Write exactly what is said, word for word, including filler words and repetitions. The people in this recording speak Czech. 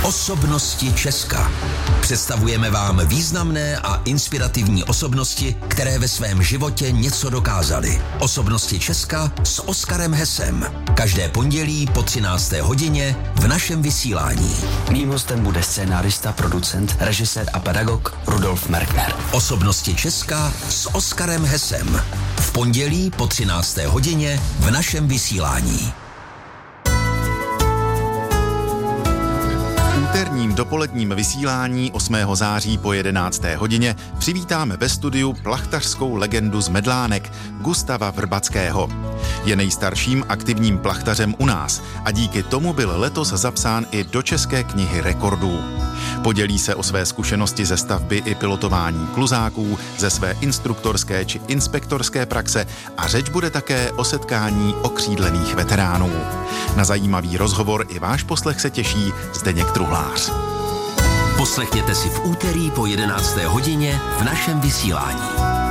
Osobnosti Česka. Představujeme vám významné a inspirativní osobnosti, které ve svém životě něco dokázaly. Osobnosti Česka s Oskarem Hesem. Každé pondělí po třinácté hodině v našem vysílání. Mým hostem bude scénárista, producent, režisér a pedagog Rudolf Merkner. Osobnosti Česka s Oskarem Hesem. V pondělí po třinácté hodině v našem vysílání. V úterním dopoledním vysílání osmého září po jedenácté hodině přivítáme ve studiu plachtařskou legendu z Medlánek Gustava Vrbackého. Je nejstarším aktivním plachtařem u nás a díky tomu byl letos zapsán i do České knihy rekordů. Podělí se o své zkušenosti ze stavby i pilotování kluzáků, ze své instruktorské či inspektorské praxe a řeč bude také o setkání okřídlených veteránů. Na zajímavý rozhovor i váš poslech se těší Zdeněk Truhlář. Poslechněte si v úterý po jedenácté hodině v našem vysílání.